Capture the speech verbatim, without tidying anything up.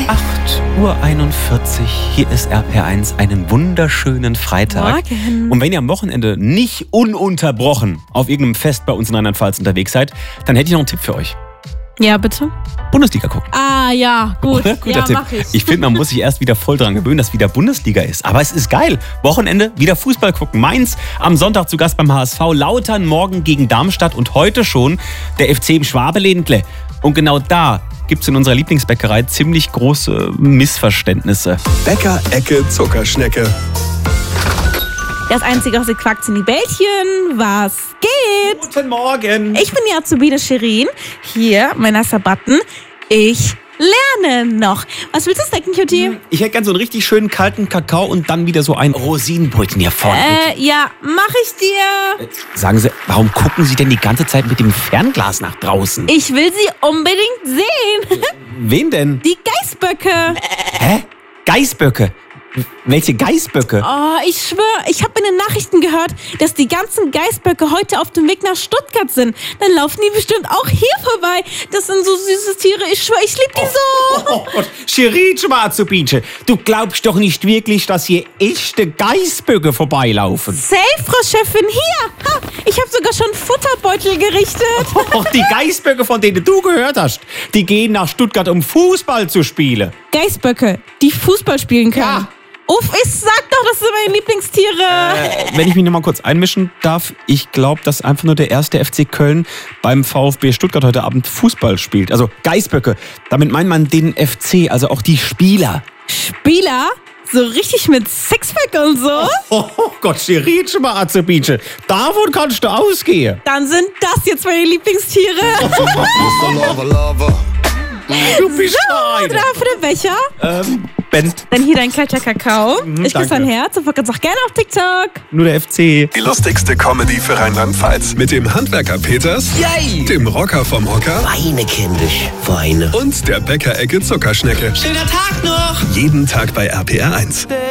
acht Uhr einundvierzig, hier ist R P R eins, einen wunderschönen Freitag. Morgen. Und wenn ihr am Wochenende nicht ununterbrochen auf irgendeinem Fest bei uns in Rheinland-Pfalz unterwegs seid, dann hätte ich noch einen Tipp für euch. Ja, bitte. Bundesliga gucken. Ah, ja, gut. Oder? Guter ja, Tipp. mach ich. Ich finde, man muss sich erst wieder voll dran gewöhnen, dass wieder Bundesliga ist. Aber es ist geil. Wochenende wieder Fußball gucken. Mainz am Sonntag zu Gast beim H S V. Lautern morgen gegen Darmstadt und heute schon der F C im Schwabeländle. Und genau da gibt es in unserer Lieblingsbäckerei ziemlich große Missverständnisse. Bäcker-Ecke Zuckerschnecke. Das Einzige, was ihr quackt, sind die Bällchen. Was geht? Guten Morgen. Ich bin die Azubine Shirin. Hier, mein erster Button. Ich lerne noch. Was willst du snacken, Cutie? Ich hätte gern so einen richtig schönen kalten Kakao und dann wieder so ein Rosinenbrötchen hier vorne. Äh, ja, mach ich dir. Sagen Sie, warum gucken Sie denn die ganze Zeit mit dem Fernglas nach draußen? Ich will sie unbedingt sehen. Wen denn? Die Geißböcke. Hä? Geißböcke? Welche Geißböcke? Oh, ich schwöre, ich habe in den Nachrichten gehört, dass die ganzen Geißböcke heute auf dem Weg nach Stuttgart sind. Dann laufen die bestimmt auch hier vorbei. Das sind so süße Tiere. Ich schwöre, ich liebe die so. Oh Gott, Shirin Schwarzubinche, du glaubst doch nicht wirklich, dass hier echte Geißböcke vorbeilaufen. Safe, Frau Chefin, hier. Ha, ich habe sogar schon Futterbeutel gerichtet. Och, die Geißböcke, von denen du gehört hast, die gehen nach Stuttgart, um Fußball zu spielen. Geißböcke, die Fußball spielen können. Ja. Uff, ich sag doch, das sind meine Lieblingstiere. Äh, wenn ich mich noch mal kurz einmischen darf, ich glaube, dass einfach nur der erste F C Köln beim VfB Stuttgart heute Abend Fußball spielt. Also Geißböcke, damit meint man den F C, also auch die Spieler. Spieler? So richtig mit Sixpack und so? Oh, oh Gott, Shirin Schwarzubinche, davon kannst du ausgehen. Dann sind das jetzt meine Lieblingstiere. Du bist So, eine. da für den Becher. Ähm, Ben, Dann hier dein kalter Kakao. Mhm, ich küsse danke. dein Herz und folgt uns auch gerne auf TikTok. nur der F C. Die lustigste Comedy für Rheinland-Pfalz. Mit dem Handwerker Peters, Yay! dem Rocker vom Hocker Weine, kindisch, Weine. und der Bäcker-Ecke Zuckerschnecke. Schöner Tag noch! Jeden Tag bei R P R eins.